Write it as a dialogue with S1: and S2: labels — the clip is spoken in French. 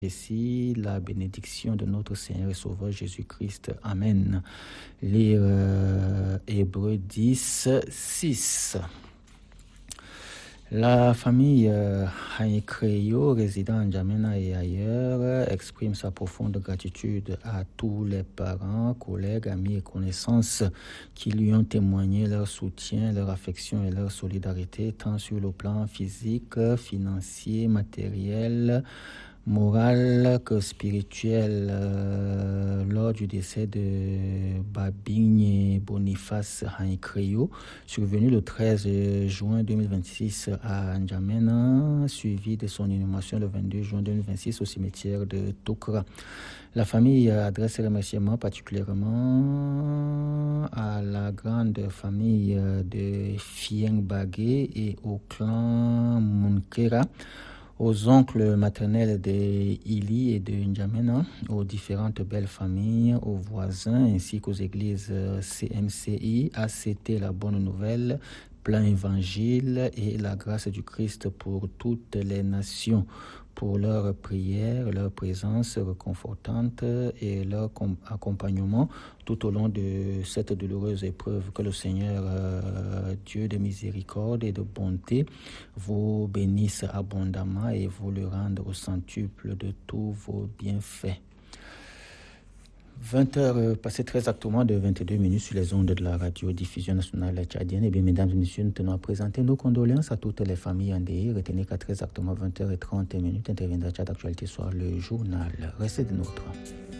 S1: Ici, la bénédiction de notre Seigneur et Sauveur Jésus-Christ. Amen. Lire Hébreux 10, 6. La famille Haïkreyo, résidant en N'Djamena et ailleurs, exprime sa profonde gratitude à tous les parents, collègues, amis et connaissances qui lui ont témoigné leur soutien, leur affection et leur solidarité, tant sur le plan physique, financier, matériel, moral que spirituel. Lors du décès de Babigne Boniface Haïkreyo, survenu le 13 juin 2026 à N'Djamena, suivi de son inhumation le 22 juin 2026 au cimetière de Tokra. La famille adresse ses remerciements particulièrement à la grande famille de Fiengbage et au clan Munkera, aux oncles maternels de Ili et de N'Djamena, aux différentes belles familles, aux voisins, ainsi qu'aux églises CMCI, ACT La Bonne Nouvelle, Plein Évangile et la grâce du Christ pour toutes les nations, pour leur prière, leur présence réconfortante et leur accompagnement tout au long de cette douloureuse épreuve. Que le Seigneur, Dieu de miséricorde et de bonté, vous bénisse abondamment et vous le rende au centuple de tous vos bienfaits. 20h passé très exactement de 22 minutes sur les ondes de la radio-diffusion nationale tchadienne. Et bien, mesdames et messieurs, nous tenons à présenter nos condoléances à toutes les familles endeuillées. Retenez qu'à très exactement 20h30 interviendra Tchad Actualité Soir, le journal. Restez de notre.